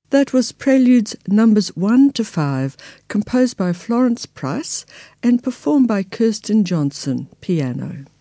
That was Preludes numbers 1 to 5, composed by Florence Price and performed by Kirsten Johnson, piano.